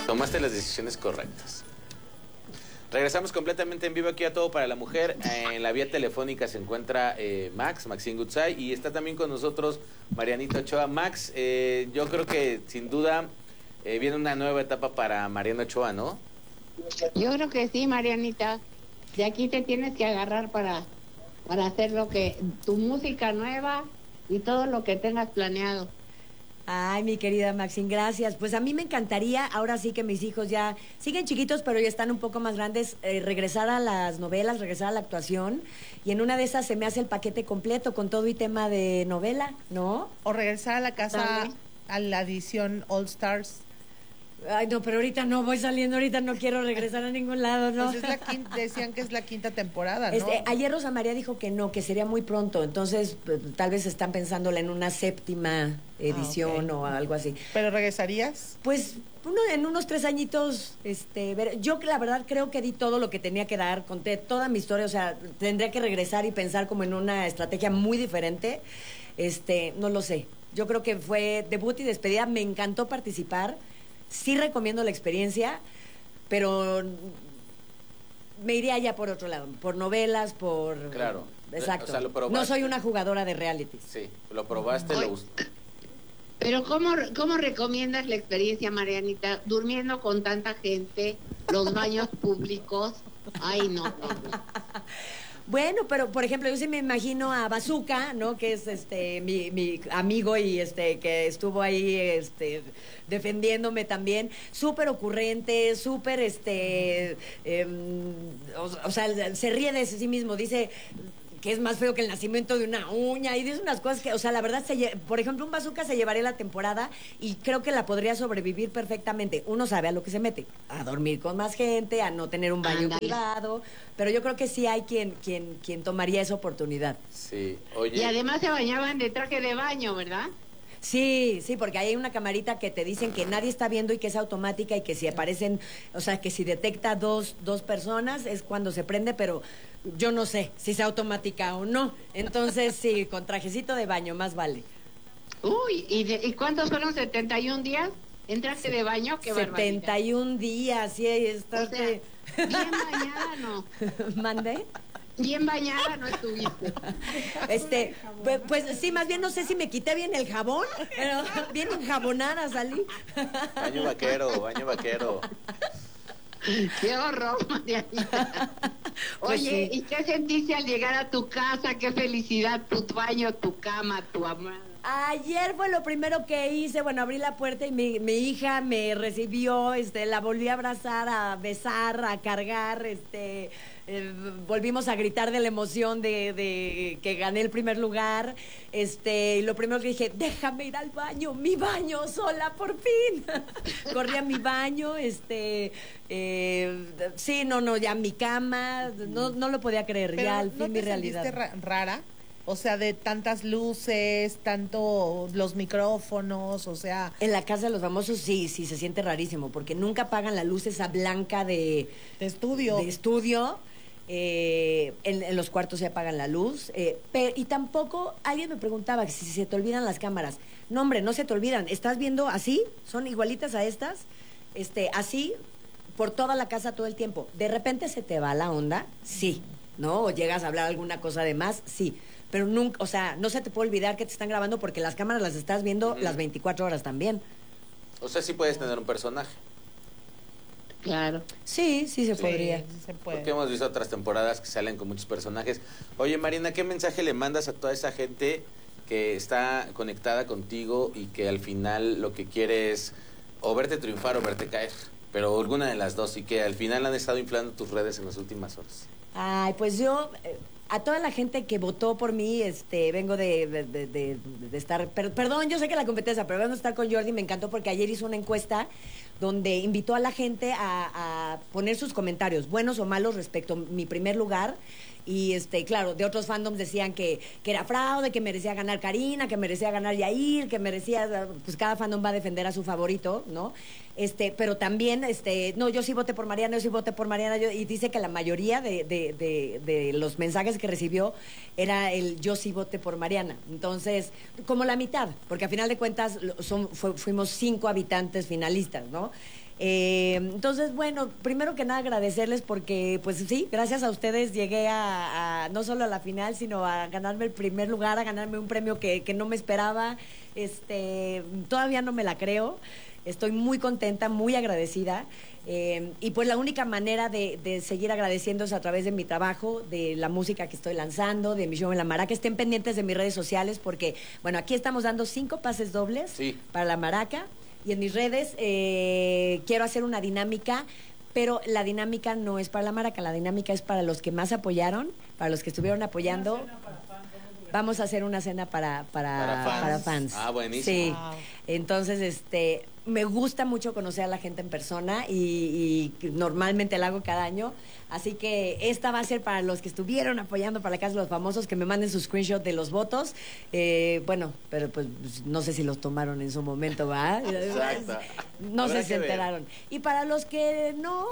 Tomaste las decisiones correctas. Regresamos completamente en vivo aquí a Todo para la Mujer. En la vía telefónica se encuentra Maxine Goodside, y está también con nosotros Marianita Ochoa. Max, yo creo que sin duda viene una nueva etapa para Mariana Ochoa, ¿no? Yo creo que sí, Marianita. De aquí te tienes que agarrar para hacer tu música nueva y todo lo que tengas planeado. Ay, mi querida Maxine, gracias. Pues a mí me encantaría, ahora sí que mis hijos ya siguen chiquitos, pero ya están un poco más grandes, regresar a las novelas, regresar a la actuación, y en una de esas se me hace el paquete completo con todo y tema de novela, ¿no? O regresar a la casa, ¿Dale? a la edición All Stars. Ay, no, pero ahorita no voy saliendo, ahorita no quiero regresar a ningún lado, ¿no? Pues decían que es la quinta temporada, ¿no? Ayer Rosa María dijo que no, que sería muy pronto, entonces tal vez están pensándola en una séptima edición o algo así. ¿Pero regresarías? Pues en unos 3 añitos, yo la verdad creo que di todo lo que tenía que dar, conté toda mi historia, o sea, tendría que regresar y pensar como en una estrategia muy diferente, no lo sé. Yo creo que fue debut y despedida, me encantó participar. Sí recomiendo la experiencia, pero me iría ya por otro lado, por novelas, por... Claro. Exacto. O sea, lo probaste. No soy una jugadora de reality. Sí, lo probaste, lo gustó. Pero ¿cómo recomiendas la experiencia, Marianita? Durmiendo con tanta gente, los baños públicos. Ay, no. Bueno, pero por ejemplo, yo sí me imagino a Bazooka, ¿no? Que es mi amigo y que estuvo ahí defendiéndome también, súper ocurrente, súper o sea, se ríe de sí mismo, dice que es más feo que el nacimiento de una uña, y dice unas cosas que, o sea, la verdad, por ejemplo, un Bazooka se llevaría la temporada y creo que la podría sobrevivir perfectamente. Uno sabe a lo que se mete, a dormir con más gente, a no tener un baño privado, pero yo creo que sí hay quien tomaría esa oportunidad. Sí, oye. Y además se bañaban de traje de baño, ¿verdad? Sí, porque hay una camarita que te dicen que nadie está viendo y que es automática, y que si aparecen, o sea, que si detecta dos personas es cuando se prende, pero yo no sé si es automática o no. Entonces, sí, con trajecito de baño, más vale. Uy, ¿y cuántos fueron? ¿71 días en traje de baño? Qué barbaridad. 71 días, sí, estás... O sea, bien bañada, ¿no? ¿Mandé? Bien bañada no estuviste. Pues sí, más bien no sé si me quité bien el jabón, pero bien enjabonada salí. Baño vaquero. Qué horror, Marianita. Pues Oye, sí. ¿y qué sentiste al llegar a tu casa? Qué felicidad, tu baño, tu cama, tu amada. Ayer fue lo primero que hice, bueno, abrí la puerta y mi hija me recibió, la volví a abrazar, a besar, a cargar, volvimos a gritar de la emoción de que gané el primer lugar, y lo primero que dije, déjame ir al baño, mi baño sola, por fin. Corrí a mi baño, sí, no, ya mi cama, no lo podía creer. Pero ya al fin ¿no mi te realidad. sentiste rara? O sea, de tantas luces, tanto los micrófonos, o sea... En la casa de los famosos sí, se siente rarísimo, porque nunca apagan la luz esa blanca de estudio. En los cuartos se apagan la luz, y tampoco, alguien me preguntaba si se te olvidan las cámaras. No, hombre, no se te olvidan. ¿Estás viendo así? Son igualitas a estas, así, por toda la casa todo el tiempo. De repente se te va la onda, sí, ¿no? O llegas a hablar alguna cosa de más, sí. Pero nunca, o sea, no se te puede olvidar que te están grabando, porque las cámaras las estás viendo las 24 horas también. O sea, sí puedes tener un personaje. Claro. Sí se podría. Sí, se puede. Porque hemos visto otras temporadas que salen con muchos personajes. Oye, Marina, ¿qué mensaje le mandas a toda esa gente que está conectada contigo y que al final lo que quiere es o verte triunfar o verte caer? Pero alguna de las dos, y que al final han estado inflando tus redes en las últimas horas. Ay, pues yo, a toda la gente que votó por mí, vengo de estar, perdón, yo sé que la competencia, pero vengo de estar con Jordi, me encantó porque ayer hizo una encuesta donde invitó a la gente a poner sus comentarios, buenos o malos, respecto a mi primer lugar. Y claro, de otros fandoms decían que era fraude, que merecía ganar Karina, que merecía ganar Yair, que merecía, pues cada fandom va a defender a su favorito, ¿no? Pero también, no, yo sí voté por Mariana, y dice que la mayoría de los mensajes que recibió era el yo sí voté por Mariana. Entonces, como la mitad, porque a final de cuentas fuimos 5 habitantes finalistas, ¿no? Entonces, bueno, primero que nada agradecerles porque, pues sí, gracias a ustedes llegué a no solo a la final, sino a ganarme el primer lugar, a ganarme un premio que no me esperaba. Todavía no me la creo. Estoy muy contenta, muy agradecida. Y pues la única manera de seguir agradeciendo es a través de mi trabajo, de la música que estoy lanzando, de mi show en la Maraca. Estén pendientes de mis redes sociales porque, bueno, aquí estamos dando 5 pases dobles para la Maraca. Y en mis redes quiero hacer una dinámica, pero la dinámica no es para la Maraca, la dinámica es para los que más apoyaron, para los que estuvieron apoyando. Vamos a hacer una cena para fans. Ah, buenísimo. Sí. Wow. Entonces, me gusta mucho conocer a la gente en persona y normalmente la hago cada año. Así que esta va a ser para los que estuvieron apoyando para la Casa de los Famosos, que me manden su screenshot de los votos. Bueno, pero pues no sé si los tomaron en su momento, ¿va? Exacto. No Habrá sé si se que ver. enteraron. Y para los que no,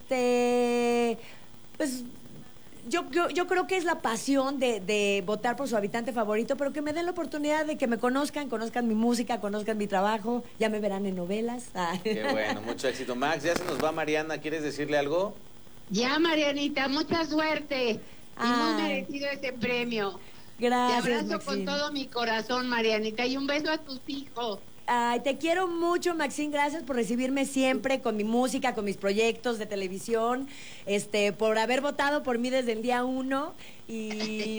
pues yo creo que es la pasión de votar por su habitante favorito, pero que me den la oportunidad de que me conozcan mi música, conozcan mi trabajo, ya me verán en novelas. Qué bueno, mucho éxito. Max, ya se nos va Mariana, ¿quieres decirle algo? Ya, Marianita, mucha suerte. Y Ay. muy merecido ese premio. Gracias, Te abrazo Maxine. con todo mi corazón, Marianita, y un beso a tus hijos. Ay, te quiero mucho, Maxine. Gracias por recibirme siempre con mi música, con mis proyectos de televisión, por haber votado por mí desde el día 1 y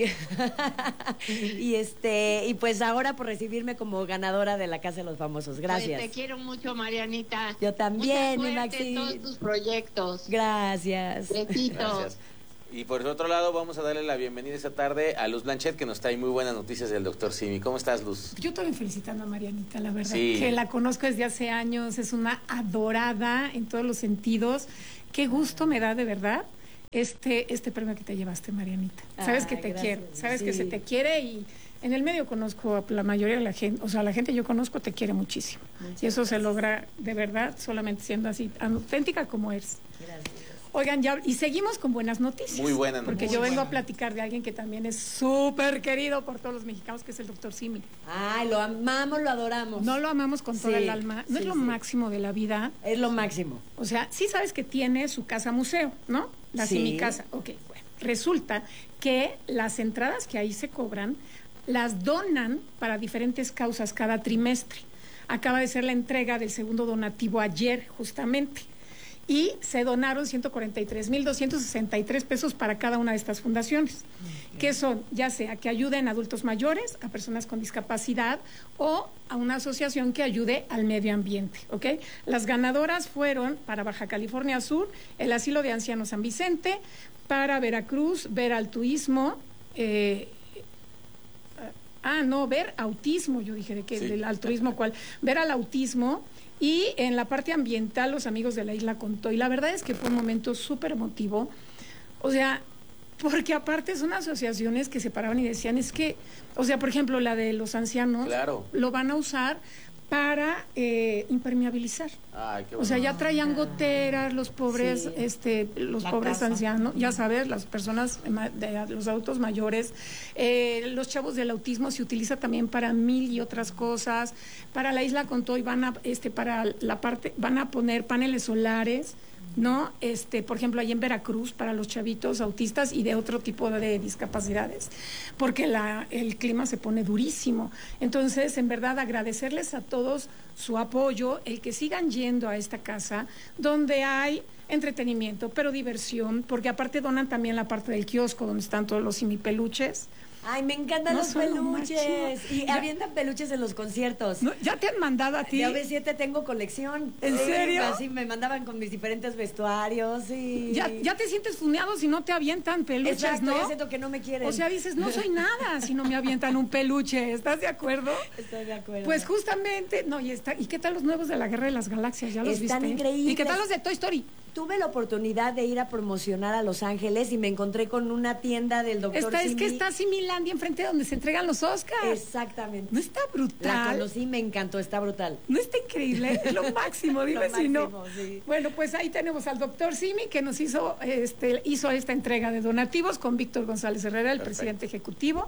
y pues ahora por recibirme como ganadora de la Casa de los Famosos. Gracias. Te quiero mucho, Marianita. Yo también, mi Mucha suerte en Maxine. todos tus proyectos. Gracias. Besitos. Gracias. Y por otro lado, vamos a darle la bienvenida esta tarde a Luz Blanchet, que nos trae muy buenas noticias del doctor Simi. ¿Cómo estás, Luz? Yo también felicitando a Marianita, la verdad, Sí. que la conozco desde hace años, es una adorada en todos los sentidos. Qué gusto me da de verdad este premio que te llevaste, Marianita. Sabes que te gracias. quiero, sabes que Sí. se te quiere y en el medio conozco a la mayoría de la gente, o sea, la gente que yo conozco te quiere muchísimo. Y eso se logra de verdad solamente siendo así, auténtica como eres. Gracias. Oigan, ya, y seguimos con buenas noticias. Muy buenas Porque noticias. yo vengo a platicar de alguien que también es súper querido por todos los mexicanos, que es el doctor Simi. Ay, lo amamos, lo adoramos. No lo amamos con toda Sí, el alma. No sí, es lo sí. máximo de la vida. Es lo máximo. O sea, sí sabes que tiene su casa museo, ¿no? La Sí. Simi Casa. Ok, bueno. Resulta que las entradas que ahí se cobran las donan para diferentes causas cada trimestre. Acaba de ser la entrega del segundo donativo ayer, justamente. Y se donaron 143,263 pesos para cada una de estas fundaciones, que son ya sea que ayuden a adultos mayores, a personas con discapacidad o a una asociación que ayude al medio ambiente, ¿ok? Las ganadoras fueron para Baja California Sur, el Asilo de Ancianos San Vicente, para Veracruz, Ver Altruismo, Ver Autismo, yo dije de que Sí. del altruismo, ¿cuál? Ver al Autismo. Y en la parte ambiental, los amigos de la isla Contó. Y la verdad es que fue un momento súper emotivo. O sea, porque aparte son asociaciones que se paraban y decían, es que, o sea, por ejemplo, la de los ancianos, Claro. lo van a usar para impermeabilizar. Ay, qué O bueno. sea, ya traían goteras, los pobres, Sí. los La pobres casa. ancianos, ya sabes, las personas, los adultos mayores, los chavos del autismo se utiliza también para 1000 y otras cosas. Para la isla Contó y van a, para la parte, van a poner paneles solares, ¿no? Por ejemplo, ahí en Veracruz, para los chavitos autistas y de otro tipo de discapacidades, porque el clima se pone durísimo. Entonces, en verdad, agradecerles a todos su apoyo, el que sigan yendo a esta casa, donde hay entretenimiento, pero diversión, porque aparte donan también la parte del kiosco, donde están todos los simipeluches. Ay, me encantan No los son lo peluches. máximo. Y Ya- avientan peluches en los conciertos. ¿No? ¿Ya te han mandado a ti? De OV7 tengo colección. ¿En serio? Así me mandaban con mis diferentes vestuarios y... Ya te sientes funeado si no te avientan peluches, Exacto, ¿no? ya siento que no me quieren. O sea, dices, no soy nada si no me avientan un peluche. ¿Estás de acuerdo? Estoy de acuerdo. Pues justamente, no, ¿y qué tal los nuevos de la Guerra de las Galaxias? ¿Ya los Están viste? increíbles. ¿Y qué tal los de Toy Story? Tuve la oportunidad de ir a promocionar a Los Ángeles y me encontré con una tienda del doctor Es que Simi. está Similandia enfrente de donde se entregan los Oscars. Exactamente. ¿No está La brutal? conocí, me encantó, está brutal. ¿No está increíble? Es lo máximo, dime Lo si no. máximo, sí. Bueno, pues ahí tenemos al doctor Simi, que nos hizo esta entrega de donativos con Víctor González Herrera, el Perfecto. presidente ejecutivo.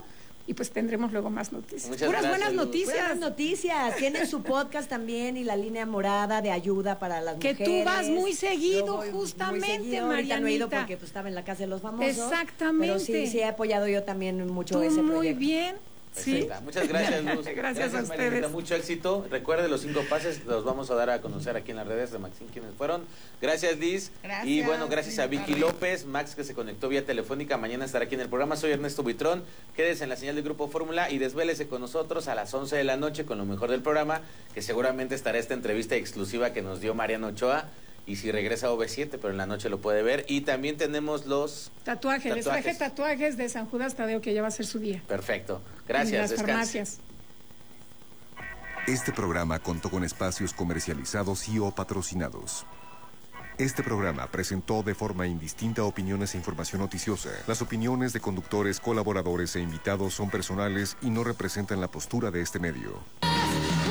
y pues tendremos luego más noticias. Muchas Puras gracias, buenas Luz. noticias. Buenas noticias. Tienen su podcast también y la línea morada de ayuda para las Que mujeres. tú vas muy seguido, Yo voy justamente, muy seguido. Ahorita no he ido Marianita. porque pues, estaba en la casa de los famosos. Exactamente. Pero sí he apoyado yo también mucho Tú ese muy proyecto. bien. Sí. Perfecta. Muchas gracias, Luz. Gracias a Marianita. ustedes. Mucho éxito. Recuerde, los 5 pases los vamos a dar a conocer aquí en las redes de Maxine quienes fueron. Gracias, Liz. Gracias. Y bueno, gracias a Vicky Buenas López, Max que se conectó vía telefónica. Mañana estará aquí en el programa. Soy Ernesto Buitrón. Quédese en la señal del Grupo Fórmula y desvélese con nosotros a las 11 de la noche con lo mejor del programa, que seguramente estará esta entrevista exclusiva que nos dio Mariano Ochoa. Y si regresa a OV7, pero en la noche lo puede ver. Y también tenemos los Tatuajes. Les traje tatuajes de San Judas Tadeo, que ya va a ser su día. Perfecto. En Gracias. las Descanse. farmacias. Este programa contó con espacios comercializados y o patrocinados. Este programa presentó de forma indistinta opiniones e información noticiosa. Las opiniones de conductores, colaboradores e invitados son personales y no representan la postura de este medio.